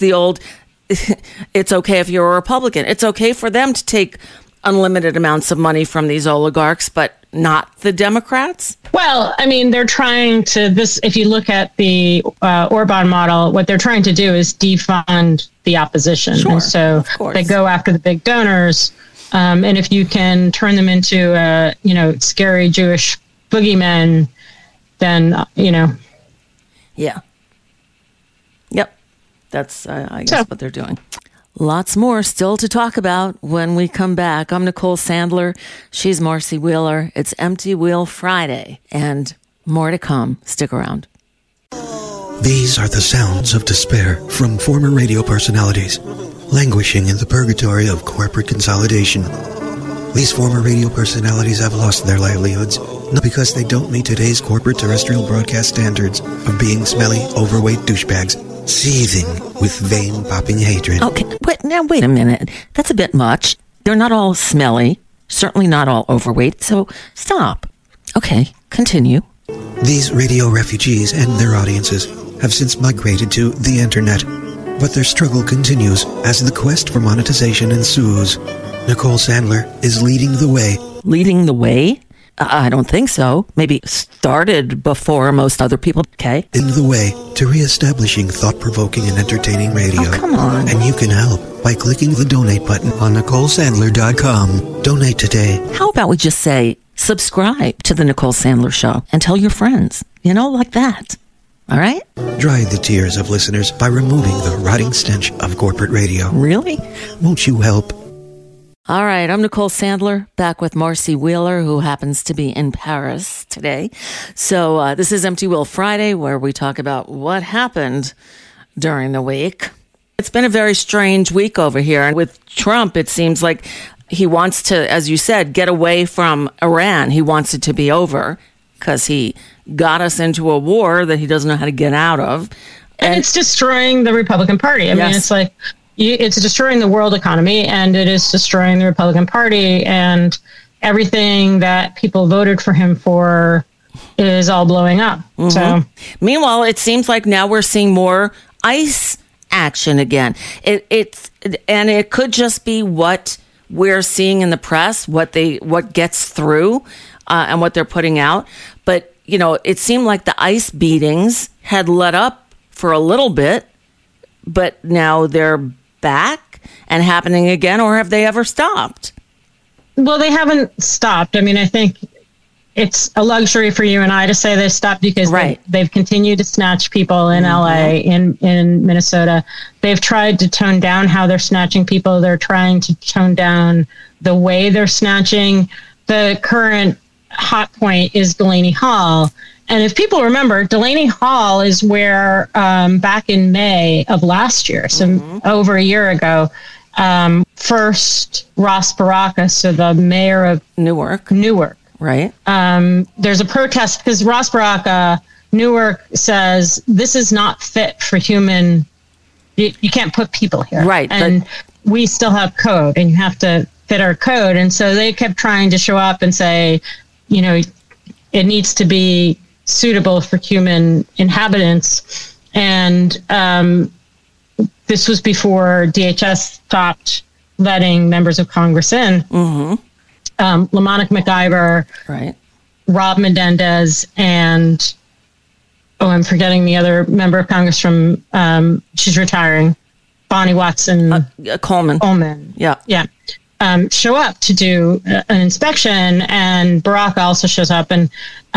the old, it's okay if you're a Republican. It's okay for them to take unlimited amounts of money from these oligarchs, but not the Democrats? Well, I mean, they're trying to if you look at the Orban model, what they're trying to do is defund the opposition. Sure, and so they go after the big donors. And if you can turn them into, scary Jewish boogeymen, then, Yeah. Yep. That's, I guess, what they're doing. Lots more still to talk about when we come back. I'm Nicole Sandler. She's Marcy Wheeler. It's Empty Wheel Friday, and more to come. Stick around. These are the sounds of despair from former radio personalities, languishing in the purgatory of corporate consolidation. These former radio personalities have lost their livelihoods, not because they don't meet today's corporate terrestrial broadcast standards of being smelly, overweight douchebags, seething with vein-popping hatred. Okay, wait a minute. That's a bit much. They're not all smelly, certainly not all overweight, so stop. Okay, continue. These radio refugees and their audiences have since migrated to the internet, but their struggle continues as the quest for monetization ensues. Nicole Sandler is leading the way. Leading the way? I don't think so. Maybe started before most other people. Okay. In the way to reestablishing thought-provoking and entertaining radio. Oh, come on. And you can help by clicking the donate button on NicoleSandler.com. Donate today. How about we just say subscribe to the Nicole Sandler Show and tell your friends, like that. All right? Dry the tears of listeners by removing the rotting stench of corporate radio. Really? Won't you help? All right, I'm Nicole Sandler, back with Marcy Wheeler, who happens to be in Paris today. So this is Empty Wheel Friday, where we talk about what happened during the week. It's been a very strange week over here. And with Trump, it seems like he wants to, as you said, get away from Iran. He wants it to be over because he got us into a war that he doesn't know how to get out of. And it's destroying the Republican Party. I mean, it's like... it's destroying the world economy, and it is destroying the Republican Party, and everything that people voted for him for is all blowing up. Mm-hmm. So, meanwhile, it seems like now we're seeing more ICE action again. And it could just be what we're seeing in the press, what gets through, and what they're putting out. But it seemed like the ICE beatings had let up for a little bit, but now they're back and happening again, or have they ever stopped? Well, they haven't stopped. I mean, I think it's a luxury for you and I to say they stopped because they've continued to snatch people in LA, in Minnesota. They've tried to tone down how they're snatching people. They're trying to tone down the way they're snatching. The current hot point is Delaney Hall. And if people remember, Delaney Hall is where back in May of last year, so over a year ago, first Ross Baraka, so the mayor of Newark, right? There's a protest because Ross Baraka, Newark, says this is not fit for human. You can't put people here, right? And we still have code, and you have to fit our code. And so they kept trying to show up and say, it needs to be suitable for human inhabitants. And this was before DHS stopped letting members of Congress in. LaMonica McIver, right? Rob Menendez, and I'm forgetting the other member of Congress from, she's retiring, Bonnie Watson. Coleman. Yeah. Show up to do an inspection, and Barack also shows up. And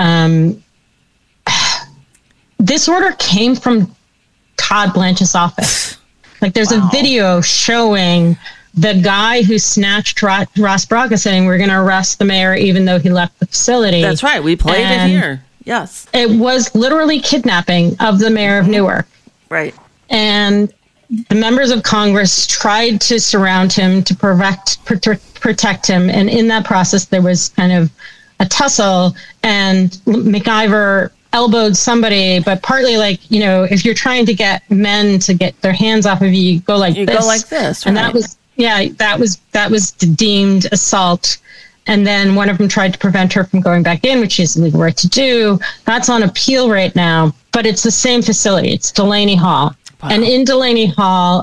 this order came from Todd Blanche's office. Like, there's a video showing the guy who snatched Ross Baraka saying, we're going to arrest the mayor even though he left the facility. That's right. We played it here. Yes. It was literally kidnapping of the mayor of Newark. Right. And the members of Congress tried to surround him to protect him. And in that process, there was kind of a tussle, and McIver elbowed somebody, but partly if you're trying to get men to get their hands off of you, you go like this. And right. that was deemed assault. And then one of them tried to prevent her from going back in, which is legal right to do. That's on appeal right now, but it's the same facility. It's Delaney Hall. And in Delaney Hall,